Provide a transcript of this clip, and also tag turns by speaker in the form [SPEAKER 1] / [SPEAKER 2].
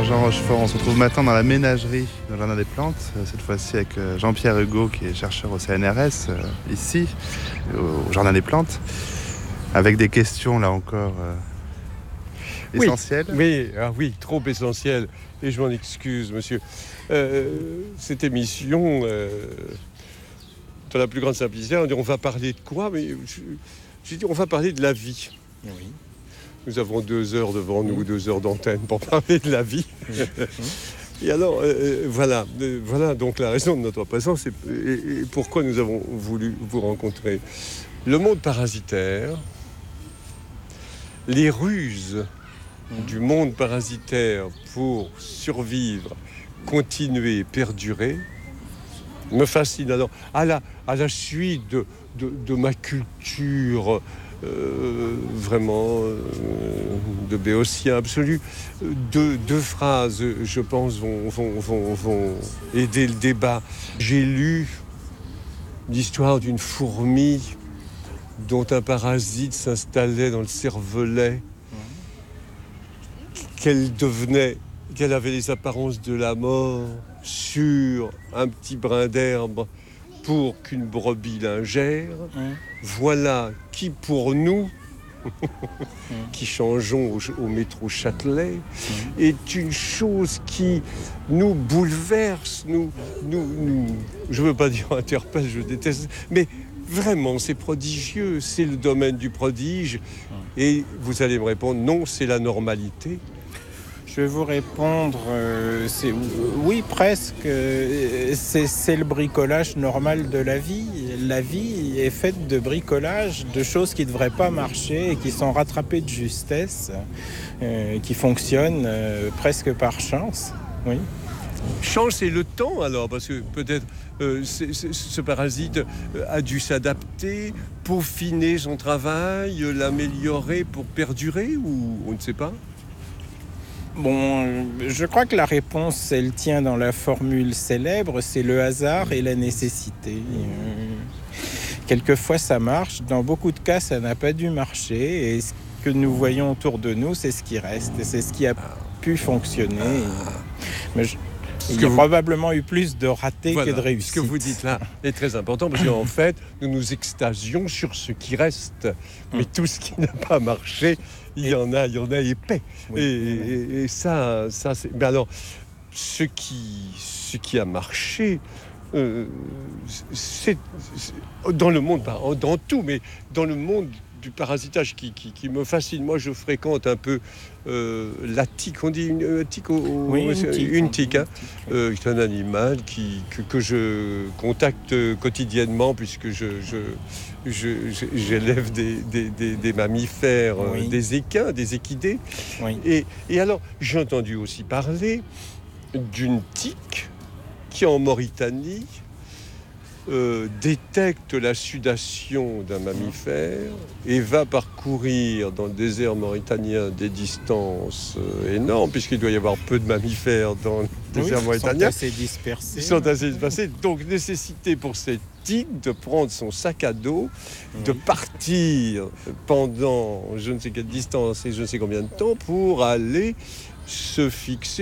[SPEAKER 1] Jean Rochefort. On se retrouve maintenant dans la ménagerie dans le Jardin des Plantes, cette fois-ci avec Jean-Pierre Hugo qui est chercheur au CNRS, ici, au Jardin des Plantes, avec des questions là encore essentielles.
[SPEAKER 2] Oui, trop essentielles. Et je m'en excuse, monsieur. Cette émission, dans la plus grande simplicité, on va parler de quoi? Mais je dis, on va parler de la vie.
[SPEAKER 3] Oui.
[SPEAKER 2] Nous avons 2 heures devant nous, 2 heures d'antenne pour parler de la vie. Et alors, voilà donc la raison de notre présence et pourquoi nous avons voulu vous rencontrer. Le monde parasitaire, les ruses du monde parasitaire pour survivre, continuer, perdurer, me fascine. Alors, à la suite de ma culture vraiment de béotien absolu, deux phrases, je pense, vont aider le débat. J'ai lu l'histoire d'une fourmi dont un parasite s'installait dans le cervelet, qu'elle avait les apparences de la mort sur un petit brin d'herbe pour qu'une brebis l'ingère. Voilà qui, pour nous, qui changeons au métro Châtelet, est une chose qui nous bouleverse, je ne veux pas dire interpelle, je déteste, mais vraiment, c'est prodigieux, c'est le domaine du prodige. Et vous allez me répondre, non, c'est la normalité.
[SPEAKER 3] Je vais vous répondre, oui, presque. C'est le bricolage normal de la vie. La vie est faite de bricolage, de choses qui ne devraient pas marcher et qui sont rattrapées de justesse, qui fonctionnent presque par chance. Oui.
[SPEAKER 2] Chance et le temps, alors, parce que peut-être ce parasite a dû s'adapter, peaufiner son travail, l'améliorer pour perdurer, ou on ne sait pas.
[SPEAKER 3] Bon, je crois que la réponse, elle tient dans la formule célèbre, c'est le hasard et la nécessité. Quelquefois, ça marche. Dans beaucoup de cas, ça n'a pas dû marcher. Et ce que nous voyons autour de nous, c'est ce qui reste. Et c'est ce qui a pu fonctionner. Mais il y a probablement eu plus de ratés que de réussites.
[SPEAKER 2] Ce que vous dites là est très important parce qu'en fait, nous nous extasions sur ce qui reste. Mais tout ce qui n'a pas marché, il y en a épais. Oui. Et ça c'est... Mais alors, ce qui a marché, c'est dans le monde, dans tout, mais dans le monde du parasitage qui me fascine. Moi, je fréquente un peu la tique. On dit une tique, une tique, hein, c'est un animal que je contacte quotidiennement puisque j'élève des mammifères, des équins, des équidés. Oui. Et alors, j'ai entendu aussi parler d'une tique qui, en Mauritanie, détecte la sudation d'un mammifère et va parcourir dans le désert mauritanien des distances énormes, puisqu'il doit y avoir peu de mammifères dans le désert mauritanien. Ils sont assez dispersés. Donc, nécessité pour cette tique de prendre son sac à dos, de partir pendant je ne sais quelle distance et je ne sais combien de temps pour aller se fixer